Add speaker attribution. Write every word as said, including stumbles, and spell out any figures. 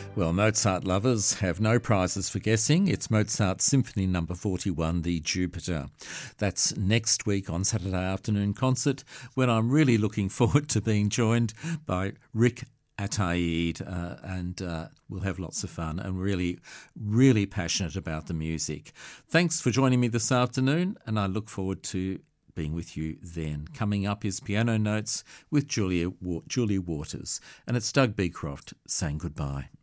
Speaker 1: Well, Mozart lovers have no prizes for guessing. It's Mozart's Symphony Number forty-one, the Jupiter. That's next week on Saturday afternoon concert, when I'm really looking forward to being joined by Rick Ataid, uh, and uh, we'll have lots of fun and really, really passionate about the music. Thanks for joining me this afternoon, and I look forward to being with you then. Coming up is Piano Notes with Julia Wa- Julie Waters, and it's Doug Beecroft saying goodbye.